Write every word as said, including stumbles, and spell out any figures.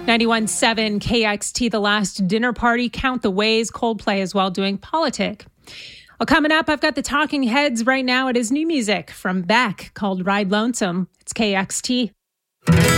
ninety-one point seven K X T, The Last Dinner Party, Count the Ways, Coldplay as well doing Politic. Well, coming up, I've got the Talking Heads right now. It is new music from Beck called Ride Lonesome. It's K X T.